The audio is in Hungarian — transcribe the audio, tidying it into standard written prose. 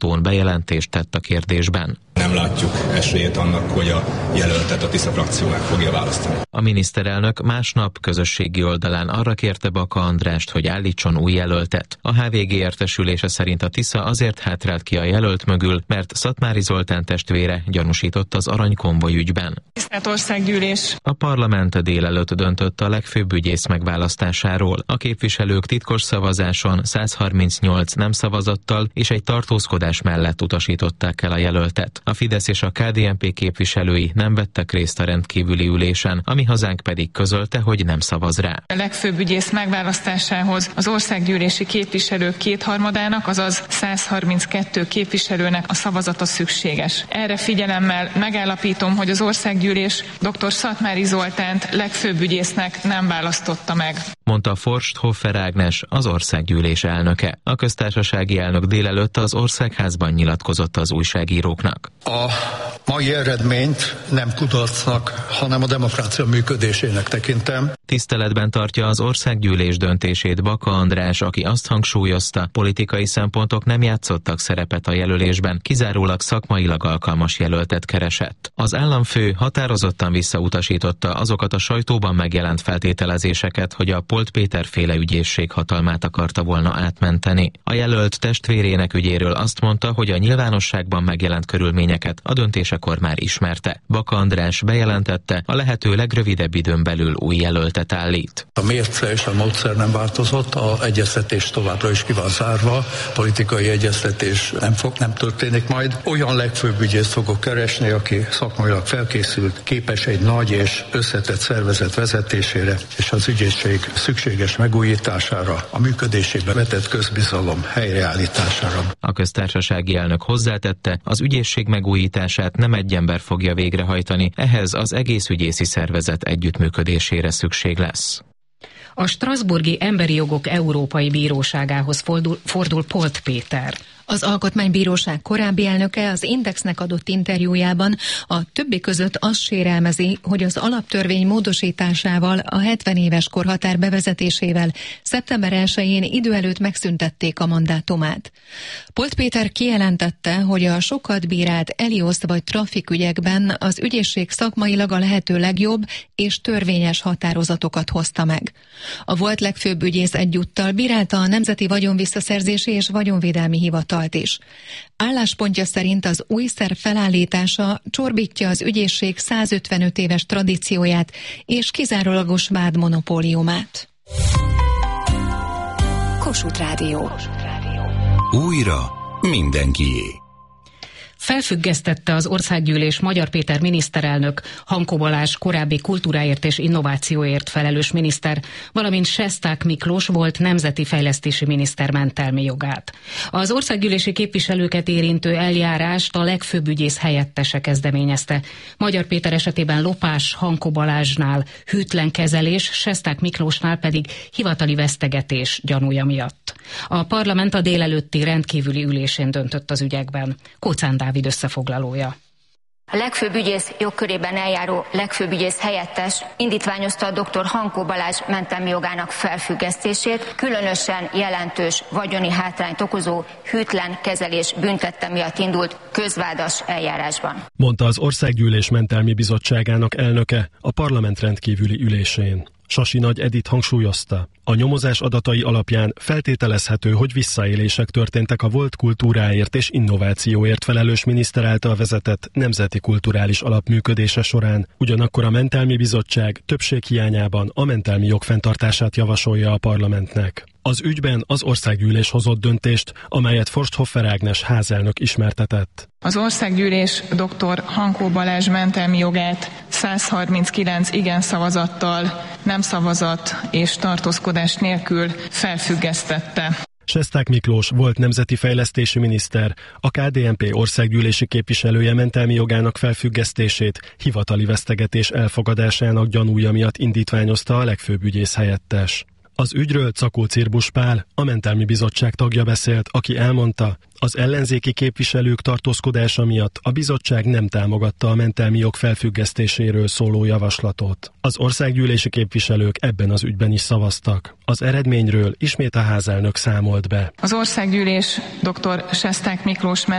Attón bejelentést tett a kérdésben. Nem látjuk esélyét annak, hogy a jelöltet a Tisza frakció meg fogja választani. A miniszterelnök másnap közösségi oldalán arra kérte Baka Andrást, hogy állítson új jelöltet. A HVG értesülése szerint a Tisza azért hátrált ki a jelölt mögül, mert Szatmári Zoltán testvére gyanúsított az aranykonvoj ügyben. Tisztelt Országgyűlés! A parlament délelőtt döntött a legfőbb ügyész megválasztásáról. A képviselők titkos szavazáson 138 nem szavazattal és egy tartózkodás mellett utasították el a jelöltet. A Fidesz és a KDNP képviselői nem vettek részt a rendkívüli ülésen, a Mi Hazánk pedig közölte, hogy nem szavaz rá. A legfőbb ügyész megválasztásához az országgyűlési képviselők kétharmadának, azaz 132 képviselőnek a szavazata szükséges. Erre figyelemmel megállapítom, hogy az országgyűlés dr. Szatmári Zoltánt legfőbb ügyésznek nem választotta meg, mondta Forsthofer Ágnes, az országgyűlés elnöke. A köztársasági elnök délelőtt az Országházban nyilatkozott az újságíróknak. A mai eredményt nem kudarcnak, hanem a demokrácia működésének tekintem. Tiszteletben tartja az országgyűlés döntését Baka András, aki azt hangsúlyozta, politikai szempontok nem játszottak szerepet a jelölésben, kizárólag szakmailag alkalmas jelöltet keresett. Az államfő határozottan visszautasította azokat a sajtóban megjelent feltételezéseket, hogy a Polt Péter féle ügyészség hatalmát akarta volna átmenteni. A jelölt testvérének ügyéről azt mondta, hogy a nyilvánosságban megjelent körülményeket a döntésekor már ismerte. Baka András bejelentette, a lehető legrövidebb időn belül új jelöltet állít. A mérce és a módszer nem változott, az egyeztetés továbbra is ki van zárva, politikai egyeztetés nem történik majd. Olyan legfőbb ügyészt fogok keresni, aki szakmailag felkészült, képes egy nagy és összetett szervezet vezetésére és az ügyészség szükséges megújítására, a működésébe vetett közbizalom helyreállítására. A köztársasági elnök hozzátette, az ügyészség megújítását nem egy ember fogja végrehajtani, ehhez az egész ügyészi szervezet együttműködésére szükség lesz. A Strasbourgi Emberi Jogok Európai Bíróságához fordul Polt Péter. Az Alkotmánybíróság korábbi elnöke az Indexnek adott interjújában a többi között azt sérelmezi, hogy az alaptörvény módosításával, a 70 éves korhatár bevezetésével szeptember 1-én idő előtt megszüntették a mandátumát. Polt Péter kijelentette, hogy a sokat bírált Elios vagy trafikügyekben az ügyészség szakmailag a lehető legjobb és törvényes határozatokat hozta meg. A volt legfőbb ügyész egyúttal bírálta a Nemzeti Vagyonvisszaszerzési és Vagyonvédelmi Hivatalt is. Álláspontja szerint az új szerv felállítása csorbítja az ügyészség 155 éves tradícióját és kizárólagos vádmonopóliumát. Kossuth Rádió. Újra mindenkié. Felfüggesztette az Országgyűlés Magyar Péter miniszterelnök, Hankó Balázs korábbi kultúráért és innovációért felelős miniszter, valamint Sesták Miklós volt nemzeti fejlesztési miniszter mentelmi jogát. Az országgyűlési képviselőket érintő eljárást a legfőbb ügyész helyettese kezdeményezte. Magyar Péter esetében lopás, Hankó Balázsnál hűtlen kezelés, Sesták Miklósnál pedig hivatali vesztegetés gyanúja miatt. A parlament a délelőtti rendkívüli ülésén döntött az ügyekben. Kóczán Dávid összefoglalója. A legfőbb ügyész jogkörében eljáró legfőbb ügyész helyettes indítványozta a dr. Hankó Balázs mentelmi jogának felfüggesztését, különösen jelentős vagyoni hátrányt okozó hűtlen kezelés büntette miatt indult közvádas eljárásban, mondta az Országgyűlés Mentelmi Bizottságának elnöke a parlament rendkívüli ülésén. Sasi Nagy Edit hangsúlyozta, a nyomozás adatai alapján feltételezhető, hogy visszaélések történtek a volt kultúráért és innovációért felelős miniszter által vezetett Nemzeti Kulturális Alap működése során. Ugyanakkor a Mentelmi Bizottság többség hiányában a mentelmi jog fenntartását javasolja a parlamentnek. Az ügyben az Országgyűlés hozott döntést, amelyet Forsthofer Ágnes házelnök ismertetett. Az Országgyűlés dr. Hankó Balázs mentelmi jogát 139 igen szavazattal, nem szavazat és tartózkodás nélkül felfüggesztette. Sesták Miklós volt nemzeti fejlesztési miniszter, a KDNP országgyűlési képviselője mentelmi jogának felfüggesztését hivatali vesztegetés elfogadásának gyanúja miatt indítványozta a legfőbb ügyész helyettes. Az ügyről Czakó Cirbusz Pál, a Mentelmi Bizottság tagja beszélt, aki elmondta, az ellenzéki képviselők tartózkodása miatt a bizottság nem támogatta a mentelmi jog felfüggesztéséről szóló javaslatot. Az országgyűlési képviselők ebben az ügyben is szavaztak. Az eredményről ismét a házelnök számolt be. Az országgyűlés dr. Sesták Miklós